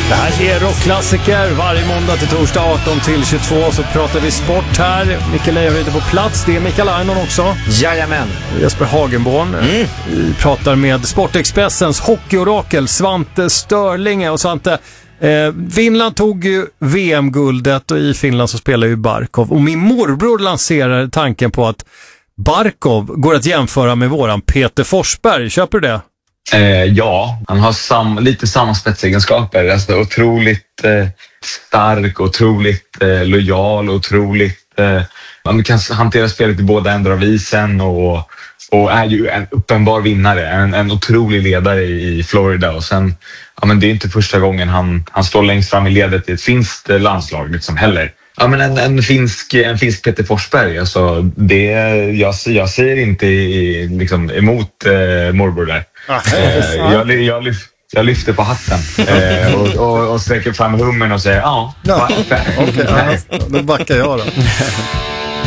Det här är rockklassiker. Varje måndag till torsdag 18 till 22 så pratar vi sport här. Mikael Leijryd på plats. Det är Mikael Ainon också. Jajamän. Jesper Hagenborn. Vi pratar med Sportexpressens hockeyorakel Svante Störlinge. Och Svante, Finland tog ju VM-guldet och i Finland så spelar ju Barkov. Och min morbror lanserar tanken på att Barkov går att jämföra med våran Peter Forsberg. Köper du det? Ja, han har lite samma spetsegenskaper. Alltså, otroligt stark, otroligt lojal, otroligt... Man kan hantera spelet i båda ändar av isen och är ju en uppenbar vinnare. En otrolig ledare i Florida. Och sen, ja, men det är inte första gången han står längst fram i ledet i ett finskt landslag liksom heller. Ja, men en finsk Peter Forsberg, alltså jag säger inte liksom emot morbror där. Jag lyfter på hatten och sträcker fram hummen och säger ja. Okej, då backar jag då.